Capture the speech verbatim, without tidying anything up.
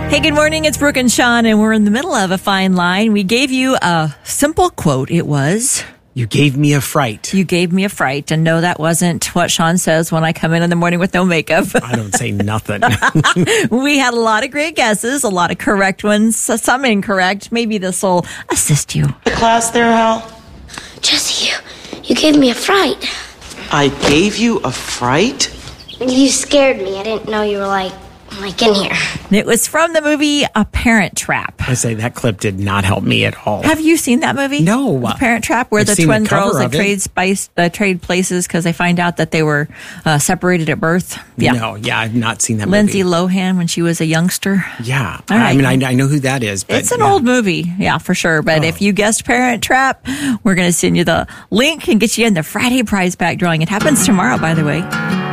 Hey, good morning. It's Brooke and Sean, and we're in the middle of a fine line. We gave you a simple quote. It was, you gave me a fright. You gave me a fright. And no, that wasn't what Sean says when I come in in the morning with no makeup. I don't say nothing. We had a lot of great guesses, a lot of correct ones, some incorrect. Maybe this will assist you. The class there, Hal? Jesse, you, you gave me a fright. I gave you a fright? You scared me. I didn't know you were like, like in here. It was from the movie A Parent Trap. I say that clip did not help me at all. Have you seen that movie? No. The Parent Trap, where I've the seen twin the cover girls that of it. trade spice, uh, trade places because they find out that they were uh, separated at birth. Yeah. No, yeah, I've not seen that Lindsay movie. Lohan when she was a youngster. Yeah. All right. I mean, I, I know who that is. But It's an yeah. old movie, yeah, for sure. But Oh. if you guessed Parent Trap, we're going to send you the link and get you in the Friday prize pack drawing. It happens tomorrow, by the way.